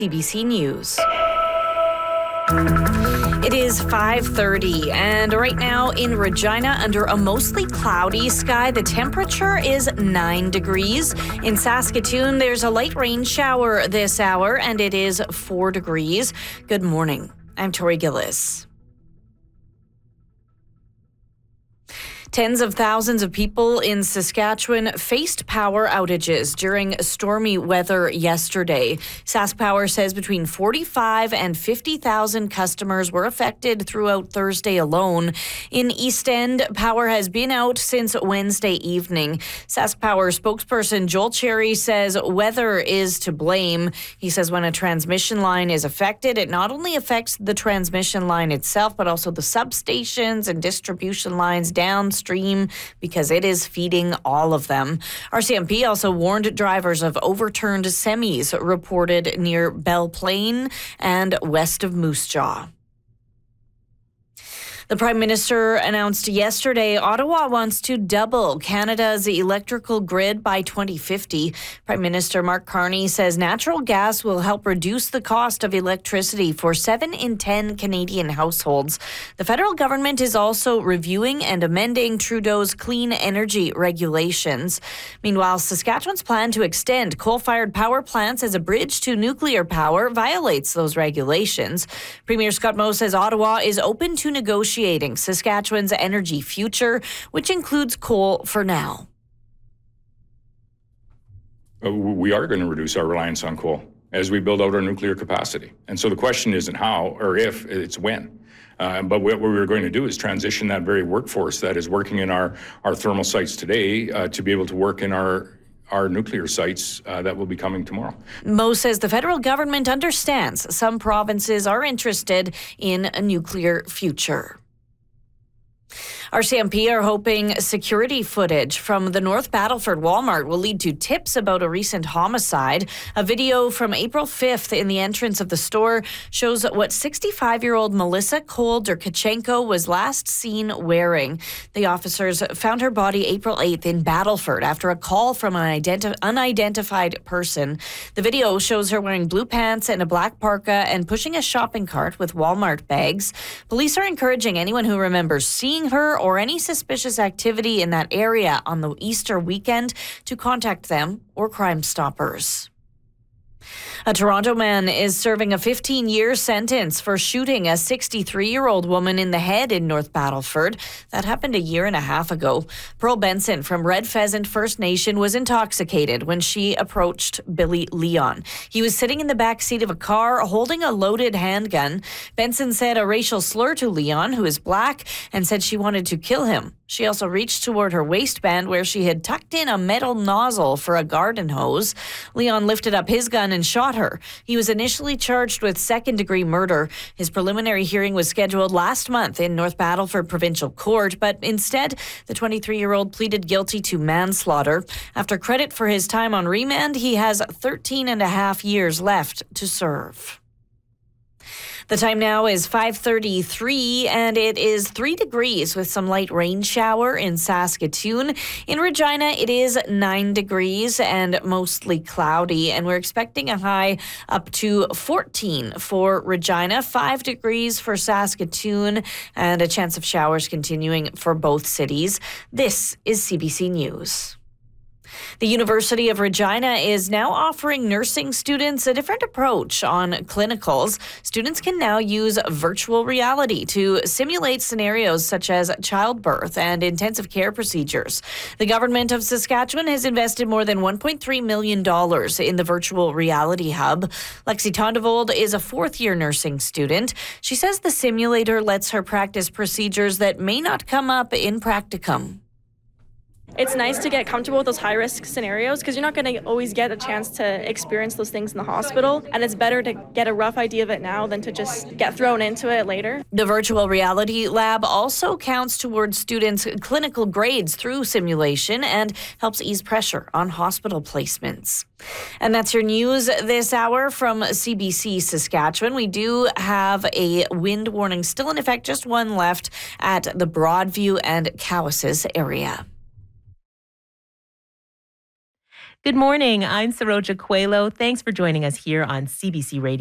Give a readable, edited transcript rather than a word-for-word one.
CBC News. It is 5:30, and right now in Regina, under a mostly cloudy sky, the temperature is 9 degrees. In Saskatoon, there's a light rain shower this hour, and it is 4 degrees. Good morning. I'm Tori Gillis. Tens of thousands of people in Saskatchewan faced power outages during stormy weather yesterday. SaskPower says between 45 and 50,000 customers were affected throughout Thursday alone. In East End, power has been out since Wednesday evening. SaskPower spokesperson Joel Cherry says weather is to blame. He says when a transmission line is affected, it not only affects the transmission line itself, but also the substations and distribution lines downstream, because it is feeding all of them. RCMP also warned drivers of overturned semis reported near Belle Plaine and west of Moose Jaw. The Prime Minister announced yesterday Ottawa wants to double Canada's electrical grid by 2050. Prime Minister Mark Carney says natural gas will help reduce the cost of electricity for 7 in 10 Canadian households. The federal government is also reviewing and amending Trudeau's clean energy regulations. Meanwhile, Saskatchewan's plan to extend coal-fired power plants as a bridge to nuclear power violates those regulations. Premier Scott Moe says Ottawa is open to negotiating Saskatchewan's energy future, which includes coal for now. We are going to reduce our reliance on coal as we build out our nuclear capacity. And so the question isn't how or if, it's when. But what we're going to do is transition that very workforce that is working in our thermal sites today to be able to work in our nuclear sites that will be coming tomorrow. Moe says the federal government understands some provinces are interested in a nuclear future. RCMP are hoping security footage from the North Battleford Walmart will lead to tips about a recent homicide. A video from April 5th in the entrance of the store shows what 65-year-old Melissa Kachenko was last seen wearing. The officers found her body April 8th in Battleford after a call from an unidentified person. The video shows her wearing blue pants and a black parka and pushing a shopping cart with Walmart bags. Police are encouraging anyone who remembers seeing her or any suspicious activity in that area on the Easter weekend to contact them or Crime Stoppers. A Toronto man is serving a 15-year sentence for shooting a 63-year-old woman in the head in North Battleford. That happened a year and a half ago. Pearl Benson from Red Pheasant First Nation was intoxicated when she approached Billy Leon. He was sitting in the back seat of a car holding a loaded handgun. Benson said a racial slur to Leon, who is black, and said she wanted to kill him. She also reached toward her waistband where she had tucked in a metal nozzle for a garden hose. Leon lifted up his gun and shot her. He was initially charged with second-degree murder. His preliminary hearing was scheduled last month in North Battleford Provincial Court, but instead, the 23-year-old pleaded guilty to manslaughter. After credit for his time on remand, he has 13 and a half years left to serve. The time now is 5:33, and it is 3 degrees with some light rain shower in Saskatoon. In Regina, it is 9 degrees and mostly cloudy, and we're expecting a high up to 14 for Regina, 5 degrees for Saskatoon, and a chance of showers continuing for both cities. This is CBC News. The University of Regina is now offering nursing students a different approach on clinicals. Students can now use virtual reality to simulate scenarios such as childbirth and intensive care procedures. The government of Saskatchewan has invested more than $1.3 million in the virtual reality hub. Lexi Tondevold is a fourth-year nursing student. She says the simulator lets her practice procedures that may not come up in practicum. It's nice to get comfortable with those high-risk scenarios because you're not going to always get a chance to experience those things in the hospital, and it's better to get a rough idea of it now than to just get thrown into it later. The virtual reality lab also counts towards students' clinical grades through simulation and helps ease pressure on hospital placements. And that's your news this hour from CBC Saskatchewan. We do have a wind warning still in effect, just one left at the Broadview and Cowessess area. Good morning. I'm Saroja Coelho. Thanks for joining us here on CBC Radio.